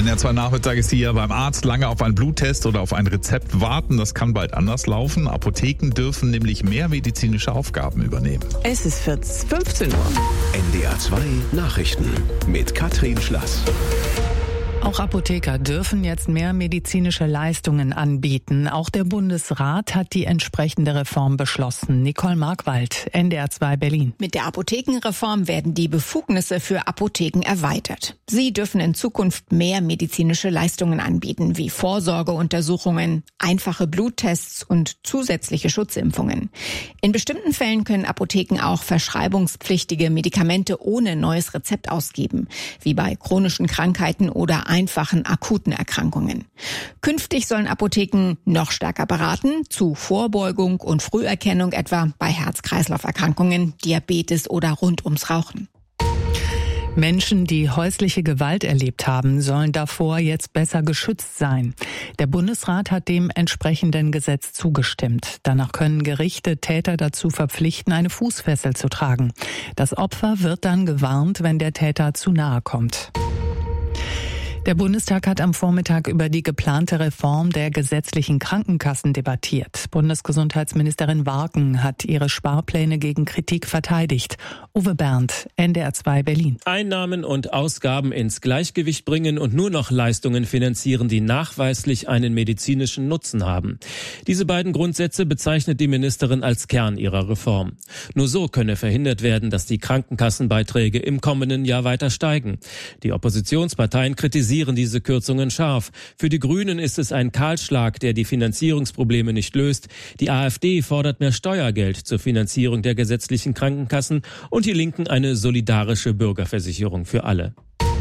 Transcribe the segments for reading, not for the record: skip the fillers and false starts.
NDR 2 Nachmittag ist hier beim Arzt. Lange auf einen Bluttest oder auf ein Rezept warten, das kann bald anders laufen. Apotheken dürfen nämlich mehr medizinische Aufgaben übernehmen. Es ist 15 Uhr. NDR 2 Nachrichten mit Katrin Schlass. Auch Apotheker dürfen jetzt mehr medizinische Leistungen anbieten. Auch der Bundesrat hat die entsprechende Reform beschlossen. Nicole Markwald, NDR 2 Berlin. Mit der Apothekenreform werden die Befugnisse für Apotheken erweitert. Sie dürfen in Zukunft mehr medizinische Leistungen anbieten, wie Vorsorgeuntersuchungen, einfache Bluttests und zusätzliche Schutzimpfungen. In bestimmten Fällen können Apotheken auch verschreibungspflichtige Medikamente ohne neues Rezept ausgeben, wie bei chronischen Krankheiten oder einfachen akuten Erkrankungen. Künftig sollen Apotheken noch stärker beraten zu Vorbeugung und Früherkennung, etwa bei Herz-Kreislauf-Erkrankungen, Diabetes oder rund ums Rauchen. Menschen, die häusliche Gewalt erlebt haben, sollen davor jetzt besser geschützt sein. Der Bundesrat hat dem entsprechenden Gesetz zugestimmt. Danach können Gerichte Täter dazu verpflichten, eine Fußfessel zu tragen. Das Opfer wird dann gewarnt, wenn der Täter zu nahe kommt. Der Bundestag hat am Vormittag über die geplante Reform der gesetzlichen Krankenkassen debattiert. Bundesgesundheitsministerin Warken hat ihre Sparpläne gegen Kritik verteidigt. Uwe Berndt, NDR 2 Berlin. Einnahmen und Ausgaben ins Gleichgewicht bringen und nur noch Leistungen finanzieren, die nachweislich einen medizinischen Nutzen haben. Diese beiden Grundsätze bezeichnet die Ministerin als Kern ihrer Reform. Nur so könne verhindert werden, dass die Krankenkassenbeiträge im kommenden Jahr weiter steigen. Die Oppositionsparteien kritisieren diese Kürzungen scharf. Für die Grünen ist es ein Kahlschlag, der die Finanzierungsprobleme nicht löst. Die AfD fordert mehr Steuergeld zur Finanzierung der gesetzlichen Krankenkassen und die Linken eine solidarische Bürgerversicherung für alle.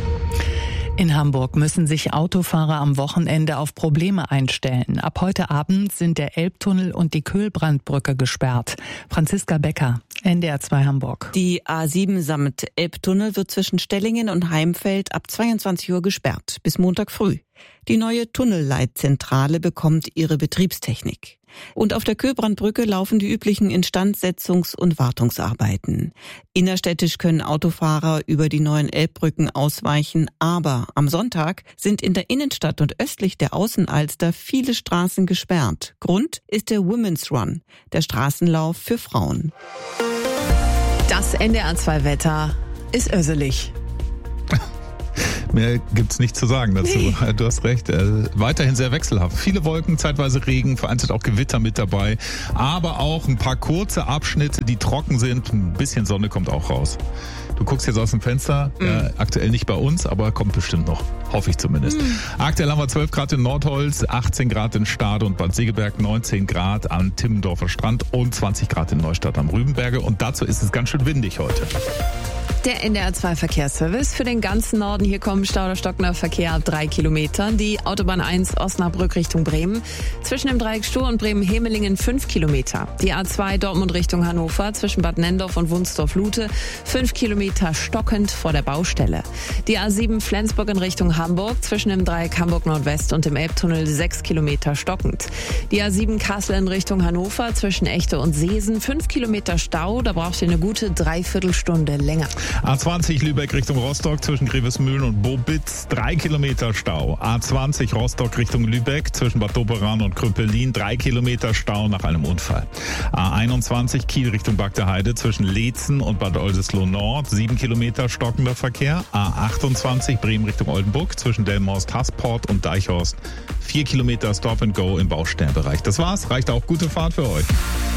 In Hamburg müssen sich Autofahrer am Wochenende auf Probleme einstellen. Ab heute Abend sind der Elbtunnel und die Köhlbrandbrücke gesperrt. Franziska Becker, NDR 2 Hamburg. Die A7 samt Elbtunnel wird zwischen Stellingen und Heimfeld ab 22 Uhr gesperrt, bis Montag früh. Die neue Tunnelleitzentrale bekommt ihre Betriebstechnik. Und auf der Köhlbrandbrücke laufen die üblichen Instandsetzungs- und Wartungsarbeiten. Innerstädtisch können Autofahrer über die neuen Elbbrücken ausweichen, aber am Sonntag sind in der Innenstadt und östlich der Außenalster viele Straßen gesperrt. Grund ist der Women's Run, der Straßenlauf für Frauen. Das NDR 2 Wetter ist öselig. Mehr gibt's nicht zu sagen dazu. Nee. Du hast recht. Weiterhin sehr wechselhaft. Viele Wolken, zeitweise Regen, vereinzelt auch Gewitter mit dabei. Aber auch ein paar kurze Abschnitte, die trocken sind. Ein bisschen Sonne kommt auch raus. Du guckst jetzt aus dem Fenster. Aktuell nicht bei uns, aber kommt bestimmt noch. Hoffe ich zumindest. Aktuell haben wir 12 Grad in Nordholz, 18 Grad in Stade und Bad Segeberg, 19 Grad am Timmendorfer Strand und 20 Grad in Neustadt am Rübenberge. Und dazu ist es ganz schön windig heute. Der NDR 2 Verkehrsservice für den ganzen Norden. Hier kommen Stauder-Stockner Verkehr ab 3 Kilometern. Die Autobahn 1 Osnabrück Richtung Bremen. Zwischen dem Dreieck Stur und Bremen-Hemelingen 5 Kilometer. Die A2 Dortmund Richtung Hannover zwischen Bad Nendorf und Wunsdorf-Lute 5 Kilometer stockend vor der Baustelle. Die A7 Flensburg in Richtung Hamburg zwischen dem Dreieck Hamburg Nordwest und dem Elbtunnel 6 Kilometer stockend. Die A7 Kassel in Richtung Hannover zwischen Echte und Seesen 5 Kilometer Stau. Da braucht ihr eine gute Dreiviertelstunde länger. A20 Lübeck Richtung Rostock zwischen Grevesmühlen und Bobitz 3 Kilometer Stau. A20 Rostock Richtung Lübeck zwischen Bad Doberan und Krüppelin 3 Kilometer Stau nach einem Unfall. A21 Kiel Richtung Bagdeheide zwischen Leetzen und Bad Oldesloe Nord 7 Kilometer stockender Verkehr. A28 Bremen Richtung Oldenburg zwischen Delmenhorst Hasport und Deichhorst 4 Kilometer Stop and Go im Baustellenbereich. Das war's, reicht auch. Gute Fahrt für euch.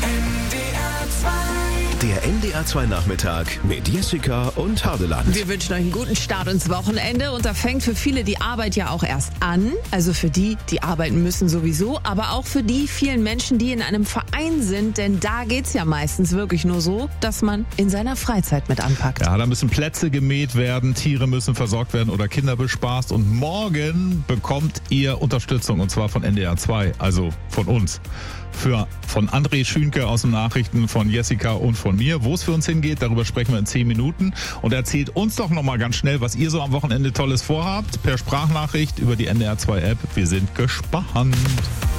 Der NDR 2 Nachmittag mit Jessica und Hardeland. Wir wünschen euch einen guten Start ins Wochenende und da fängt für viele die Arbeit ja auch erst an. Also für die arbeiten müssen sowieso, aber auch für die vielen Menschen, die in einem Verein sind, denn da geht's ja meistens wirklich nur so, dass man in seiner Freizeit mit anpackt. Ja, da müssen Plätze gemäht werden, Tiere müssen versorgt werden oder Kinder bespaßt und morgen bekommt ihr Unterstützung und zwar von NDR 2, also von uns. Von André Schünke aus den Nachrichten, von Jessica und von mir. Wo es für uns hingeht, darüber sprechen wir in 10 Minuten. Und erzählt uns doch nochmal ganz schnell, was ihr so am Wochenende Tolles vorhabt. Per Sprachnachricht über die NDR 2 App. Wir sind gespannt.